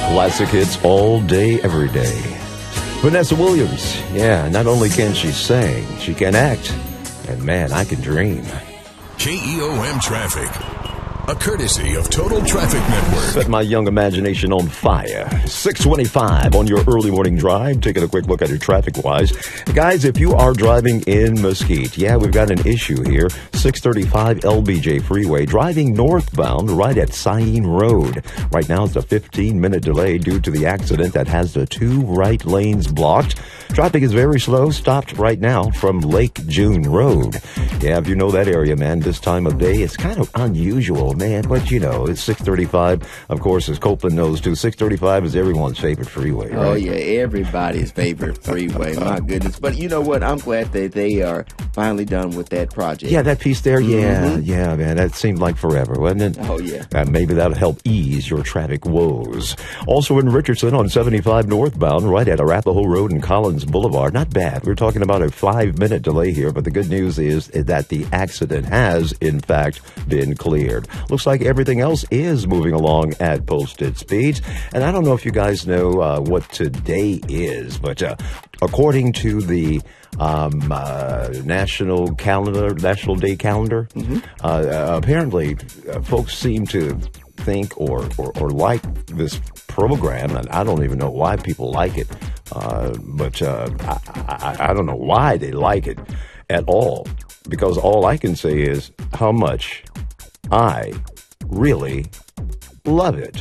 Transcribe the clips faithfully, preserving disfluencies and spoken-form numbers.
Classic hits all day, every day. Vanessa Williams, yeah, not only can she sing, she can act. And man, I can dream. K E O M Traffic, a courtesy of Total Traffic Network. Set my young imagination on fire. six twenty-five on your early morning drive. Taking a quick look at your traffic-wise. Guys, if you are driving in Mesquite, yeah, we've got an issue here. six thirty-five L B J Freeway, driving northbound right at Cyene Road. Right now, it's a fifteen-minute delay due to the accident that has the two right lanes blocked. Traffic is very slow, stopped right now from Lake June Road. Yeah, if you know that area, man, this time of day, it's kind of unusual, man, but you know, it's six thirty-five. Of course, as Copeland knows too, six thirty-five is everyone's favorite freeway, right? Oh, yeah, everybody's favorite freeway, my goodness. But you know what? I'm glad that they are finally done with that project. Yeah, that piece there, yeah, Mm-hmm. yeah, man, that seemed like forever, wasn't it? Oh, yeah. Uh, maybe that'll help ease your traffic woes. Also in Richardson on seventy-five northbound, right at Arapahoe Road and Collins Boulevard. Not bad. We're talking about a five-minute delay here, but the good news is that the accident has, in fact, been cleared. Looks like everything else is moving along at posted speeds. And I don't know if you guys know uh, what today is, but uh, according to the um, uh, national calendar, National Day calendar, mm-hmm. uh, uh, apparently uh, folks seem to think or, or, or like this program, and I don't even know why people like it, uh, but uh, I, I, I don't know why they like it at all, because all I can say is how much I really love it.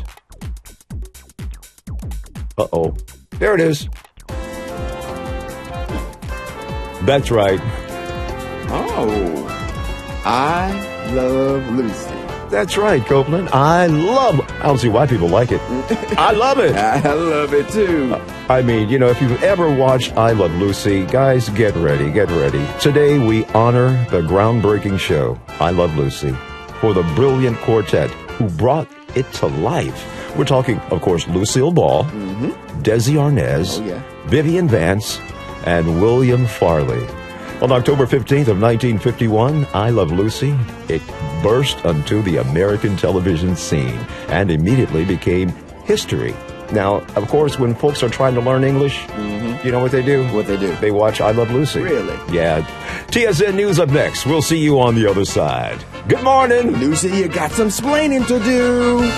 Uh-oh. There it is. That's right. Oh, I Love Lucy. That's right, Copeland. I love, I don't see why people like it. I love it. I love it, too. I mean, you know, if you've ever watched I Love Lucy, guys, get ready, get ready. Today, we honor the groundbreaking show, I Love Lucy, for the brilliant quartet who brought it to life. We're talking, of course, Lucille Ball, mm-hmm. Desi Arnaz, oh, yeah. Vivian Vance, and William Farley. On October fifteenth of nineteen fifty-one, I Love Lucy, it burst onto the American television scene and immediately became history. Now, of course, when folks are trying to learn English, mm-hmm. you know what they do? What they do? They watch I Love Lucy. Really? Yeah. T S N News up next. We'll see you on the other side. Good morning. Lucy, you got some splaining to do.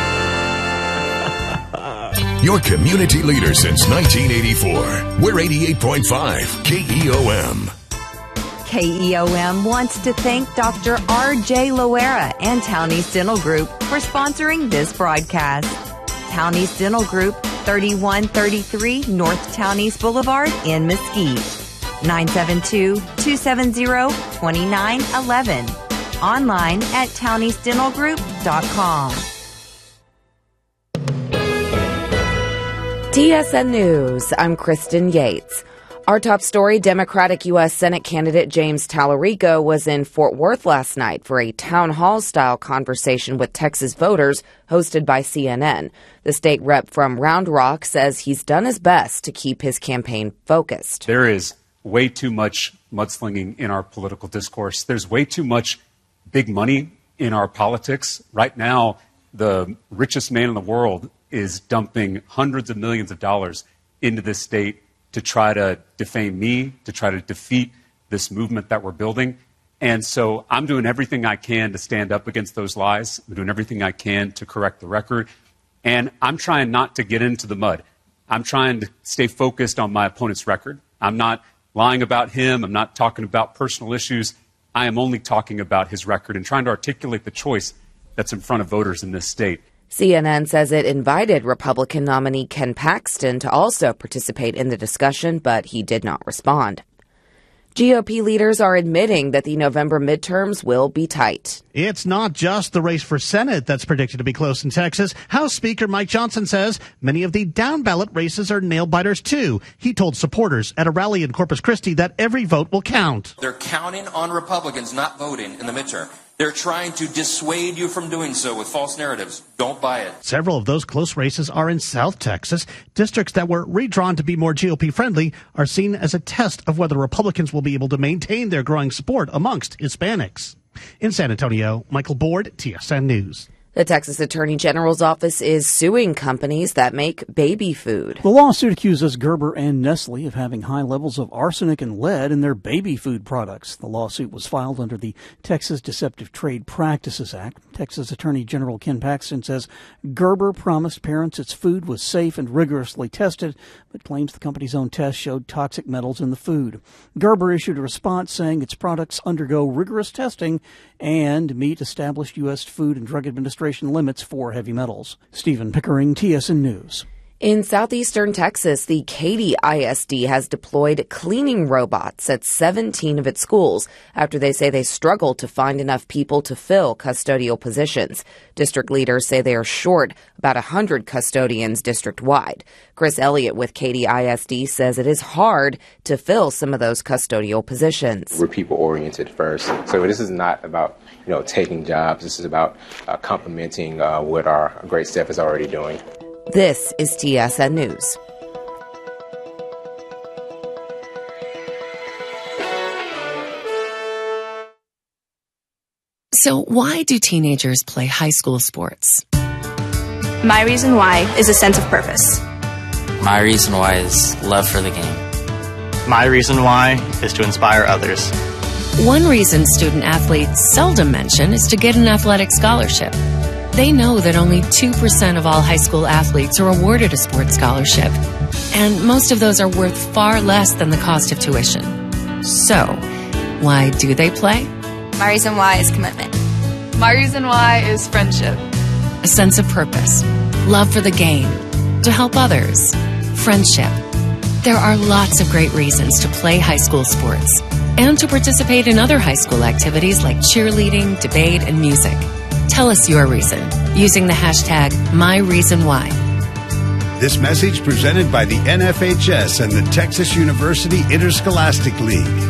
Your community leader since nineteen eighty-four. We're eighty-eight point five K E O M. K E O M wants to thank Doctor R J Loera and Townies Dental Group for sponsoring this broadcast. Townies Dental Group, thirty-one thirty-three North Townies Boulevard in Mesquite. nine seven two, two seven zero, two nine one one. Online at townies dental group dot com. T S N News, I'm Kristen Yates. Our top story, Democratic U S Senate candidate James Tallarico was in Fort Worth last night for a town hall-style conversation with Texas voters hosted by C N N. The state rep from Round Rock says he's done his best to keep his campaign focused. There is way too much mudslinging in our political discourse. There's way too much big money in our politics. Right now, the richest man in the world is dumping hundreds of millions of dollars into this state to try to defame me, to try to defeat this movement that we're building. And so I'm doing everything I can to stand up against those lies. I'm doing everything I can to correct the record. And I'm trying not to get into the mud. I'm trying to stay focused on my opponent's record. I'm not lying about him. I'm not talking about personal issues. I am only talking about his record and trying to articulate the choice that's in front of voters in this state. C N N says it invited Republican nominee Ken Paxton to also participate in the discussion, but he did not respond. G O P leaders are admitting that the November midterms will be tight. It's not just the race for Senate that's predicted to be close in Texas. House Speaker Mike Johnson says many of the down-ballot races are nail-biters, too. He told supporters at a rally in Corpus Christi that every vote will count. They're counting on Republicans not voting in the midterm. They're trying to dissuade you from doing so with false narratives. Don't buy it. Several of those close races are in South Texas. Districts that were redrawn to be more G O P-friendly are seen as a test of whether Republicans will be able to maintain their growing support amongst Hispanics. In San Antonio, Michael Board, T S N News. The Texas Attorney General's office is suing companies that make baby food. The lawsuit accuses Gerber and Nestle of having high levels of arsenic and lead in their baby food products. The lawsuit was filed under the Texas Deceptive Trade Practices Act. Texas Attorney General Ken Paxton says Gerber promised parents its food was safe and rigorously tested, but claims the company's own tests showed toxic metals in the food. Gerber issued a response saying its products undergo rigorous testing and meet established U S Food and Drug Administration limits for heavy metals. Stephen Pickering, T S N News. In southeastern Texas, the Katy I S D has deployed cleaning robots at seventeen of its schools after they say they struggle to find enough people to fill custodial positions. District leaders say they are short about one hundred custodians district-wide. Chris Elliott with Katy I S D says it is hard to fill some of those custodial positions. We're people-oriented first, so this is not about you know taking jobs. This is about uh, complementing uh, what our great staff is already doing. This is T S N News. So why do teenagers play high school sports? My reason why is a sense of purpose. My reason why is love for the game. My reason why is to inspire others. One reason student athletes seldom mention is to get an athletic scholarship. They know that only two percent of all high school athletes are awarded a sports scholarship, and most of those are worth far less than the cost of tuition. So, why do they play? My reason why is commitment. My reason why is friendship. A sense of purpose, love for the game, to help others, friendship. There are lots of great reasons to play high school sports and to participate in other high school activities like cheerleading, debate, and music. Tell us your reason using the hashtag MyReasonWhy. This message presented by the N F H S and the Texas University Interscholastic League.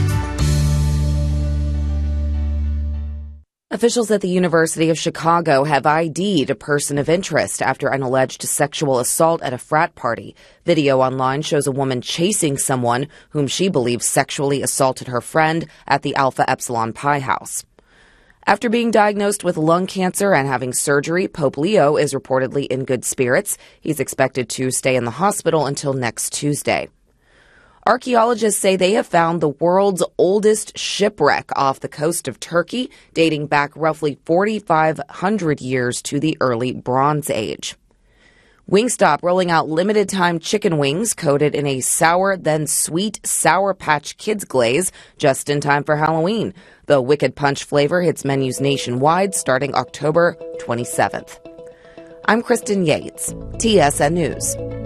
Officials at the University of Chicago have I D'd a person of interest after an alleged sexual assault at a frat party. Video online shows a woman chasing someone whom she believes sexually assaulted her friend at the Alpha Epsilon Pi house. After being diagnosed with lung cancer and having surgery, Pope Leo is reportedly in good spirits. He's expected to stay in the hospital until next Tuesday. Archaeologists say they have found the world's oldest shipwreck off the coast of Turkey, dating back roughly forty-five hundred years to the early Bronze Age. Wingstop rolling out limited-time chicken wings coated in a sour then sweet Sour Patch Kids glaze just in time for Halloween. The Wicked Punch flavor hits menus nationwide starting October twenty-seventh. I'm Kristen Yates, T S N News.